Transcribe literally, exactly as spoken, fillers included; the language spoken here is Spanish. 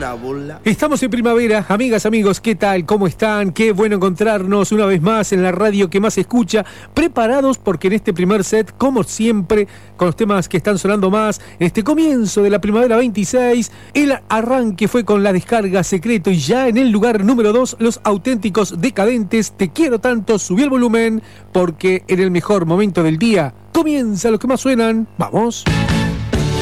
esa burla. Estamos en primavera, amigas, amigos, ¿qué tal? ¿Cómo están? Qué bueno encontrarnos una vez más en la radio que más se escucha, preparados porque en este primer set, como siempre, con los temas que están sonando más, en este comienzo de la primavera veintiséis, el arranque fue con La Descarga Secreto y ya en el lugar número dos, Los Auténticos Decadentes, Te Quiero Tanto, subí el volumen porque en el mejor momento del día comienza lo que más suenan. ¡Vamos!